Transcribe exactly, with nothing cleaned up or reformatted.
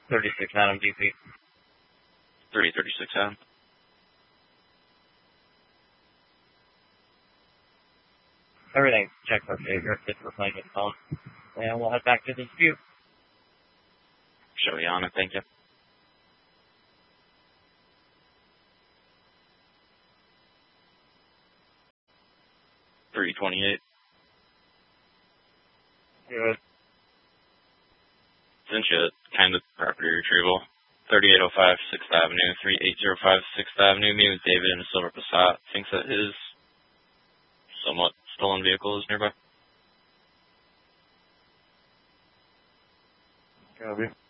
thirty-six Adam D P. three thirty-six Adam. Everything checks our favor. It's for playing his phone. And we'll head back to the dispute. Show you on it, thank you. three twenty-eight. Good. Cincha, kind of property retrieval. thirty-eight oh five sixth Avenue, three eight oh five sixth Avenue. Me with David in a silver Passat. Thinks that his somewhat stolen vehicle is nearby. Copy.